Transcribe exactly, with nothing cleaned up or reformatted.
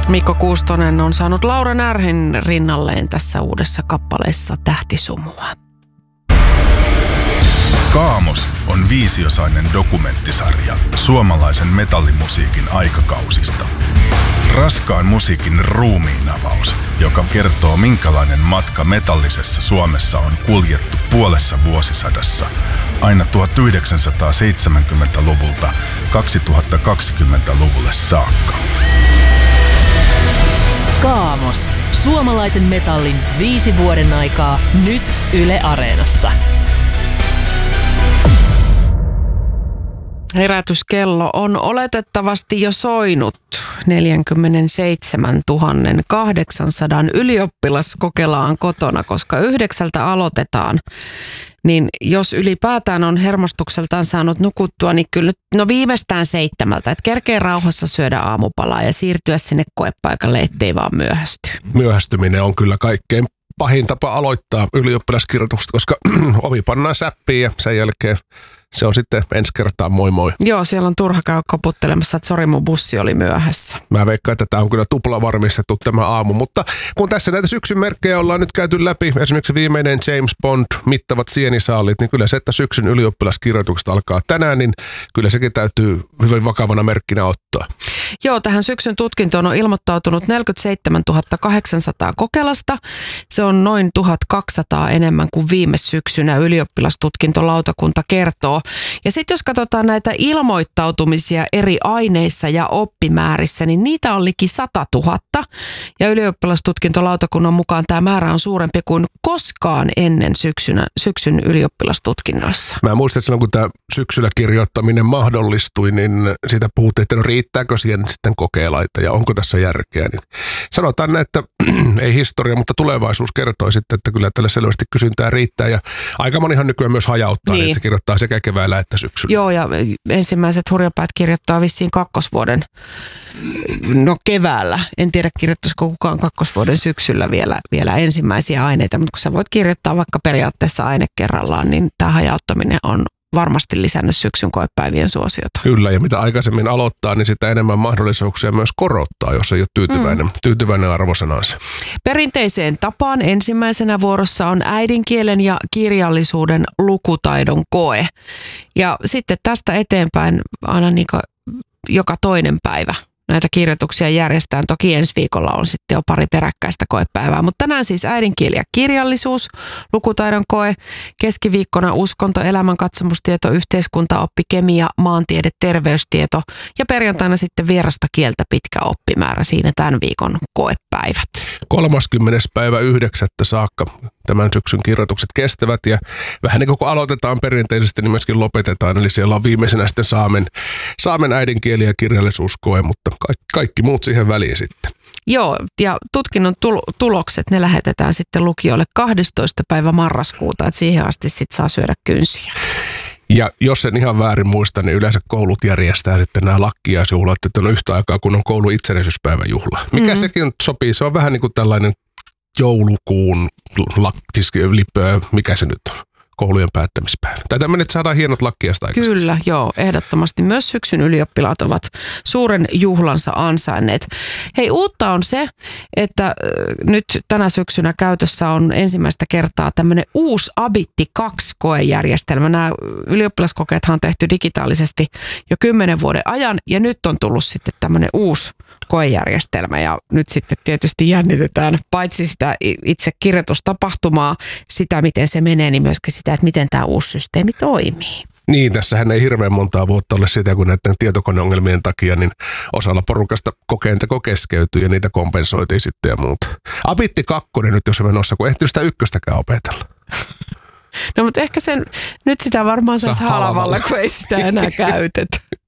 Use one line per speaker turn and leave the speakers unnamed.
Mikko Kuustonen on saanut Laura Närhin rinnalleen tässä uudessa kappaleessa Tähtisumua.
Kaamos on viisiosainen dokumenttisarja suomalaisen metallimusiikin aikakausista. Raskaan musiikin ruumiinavaus, joka kertoo minkälainen matka metallisessa Suomessa on kuljettu puolessa vuosisadassa aina tuhatyhdeksänsataaseitsemänkymmentäluvulta kaksituhattakaksikymmentäluvulle saakka.
Kaamos. Suomalaisen metallin viisi vuoden aikaa nyt Yle Areenassa.
Herätyskello on oletettavasti jo soinut neljäkymmentäseitsemäntuhatta kahdeksansataa ylioppilaskokelaan kotona, koska yhdeksältä aloitetaan. Niin jos ylipäätään on hermostukseltaan saanut nukuttua, niin kyllä no viimeistään seitsemältä. Että kerkee rauhassa syödä aamupalaa ja siirtyä sinne koepaikalle, ettei vaan myöhästy.
Myöhästyminen on kyllä kaikkein pahin tapa aloittaa ylioppilaskirjoitusta, koska ovi pannaan säppiin ja sen jälkeen se on sitten ensi kertaa moi moi.
Joo, siellä on turha käydä koputtelemassa, että sori mun bussi oli myöhässä.
Mä veikkaan, että tämä on kyllä tupla varmistettu tämä aamu, mutta kun tässä näitä syksyn merkkejä ollaan nyt käyty läpi, esimerkiksi viimeinen James Bond, mittavat sienisaalit, niin kyllä se, että syksyn ylioppilaskirjoitukset alkaa tänään, niin kyllä sekin täytyy hyvin vakavana merkkinä ottaa.
Joo, tähän syksyn tutkintoon on ilmoittautunut neljäkymmentäseitsemäntuhatta kahdeksansataa kokelasta. Se on noin tuhatkaksisataa enemmän kuin viime syksynä ylioppilastutkintolautakunta kertoo. Ja sitten jos katsotaan näitä ilmoittautumisia eri aineissa ja oppimäärissä, niin niitä on liki satatuhatta. Ja ylioppilastutkintolautakunnan mukaan tämä määrä on suurempi kuin koskaan ennen syksynä, syksyn ylioppilastutkinnoissa.
Mä muistan, että silloin kun tämä syksyllä kirjoittaminen mahdollistui, niin siitä puhuttiin, että no riittääkö siihen sitten kokeilaita ja onko tässä järkeä. Niin sanotaan näin, että ei historia, mutta tulevaisuus kertoo sitten, että kyllä tälle selvästi kysyntää riittää. Ja aika monihan nykyään myös hajauttaa, niin. Että se kirjoittaa sekä keväällä että syksyllä.
Joo, ja ensimmäiset hurjapäät kirjoittaa vissiin kakkosvuoden, no keväällä. En tiedä, kirjoittaisiko kukaan kakkosvuoden syksyllä vielä, vielä ensimmäisiä aineita, mutta kun sä voit kirjoittaa vaikka periaatteessa aine kerrallaan, niin tämä hajauttaminen on varmasti lisännyt syksyn koepäivien suosiota.
Kyllä, ja mitä aikaisemmin aloittaa, niin sitä enemmän mahdollisuuksia myös korottaa, jos ei ole tyytyväinen, mm. tyytyväinen arvosanansa.
Perinteiseen tapaan ensimmäisenä vuorossa on äidinkielen ja kirjallisuuden lukutaidon koe. Ja sitten tästä eteenpäin aina niin kuin joka toinen päivä näitä kirjoituksia järjestetään. Toki ensi viikolla on sitten jo pari peräkkäistä koepäivää, mutta tänään siis äidinkieli ja kirjallisuus, lukutaidon koe, keskiviikkona uskonto, elämänkatsomustieto, yhteiskuntaoppi, kemia, maantiede, terveystieto ja perjantaina sitten vierasta kieltä pitkä oppimäärä. Siinä tämän viikon koepäivät.
kolmaskymmenes päivä yhdeksättä saakka tämän syksyn kirjoitukset kestävät ja vähän niin kuin kun aloitetaan perinteisesti, niin myöskin lopetetaan. Eli siellä on viimeisenä sitten saamen, saamen äidinkieli ja kirjallisuuskoe, mutta kaikki, kaikki muut siihen väliin sitten.
Joo, ja tutkinnon tulokset, ne lähetetään sitten lukioille kahdestoista päivä marraskuuta, että siihen asti sitten saa syödä kynsiä.
Ja jos en ihan väärin muista, niin yleensä koulut järjestää sitten nämä lakkiaisjuhlat, että on yhtä aikaa, kun on koulun itsenäisyyspäiväjuhla. Mikä mm-hmm. sekin sopii, se on vähän niin kuin tällainen joulukuun lakkislippö, mikä se nyt on, koulujen päättämispäivä. Tai tämmöinen, että saadaan hienot lakkiasta aikaiseksi.
Kyllä, joo, ehdottomasti. Myös syksyn ylioppilaat ovat suuren juhlansa ansainneet. Hei, uutta on se, että äh, nyt tänä syksynä käytössä on ensimmäistä kertaa tämmöinen uusi Abitti kaksi -koejärjestelmä. Nämä ylioppilaskokeethan on tehty digitaalisesti jo kymmenen vuoden ajan, ja nyt on tullut sitten tämmöinen uusi koejärjestelmä, ja nyt sitten tietysti jännitetään paitsi sitä itse kirjoitustapahtumaa, sitä miten se menee, niin myöskin sitä, että miten tämä uusi systeemi toimii.
Niin, tässähän ei hirveän montaa vuotta ole sitä, kun näiden tietokoneongelmien takia, niin osalla porukasta kokeenteko keskeytyi ja niitä kompensoitiin sitten ja muuta. Abitti kakkonen nyt jos on menossa, kun ehtinyt sitä ykköstäkään opetella.
No mutta ehkä sen, nyt sitä varmaan saisi halvalla, kun ei sitä enää käytetä.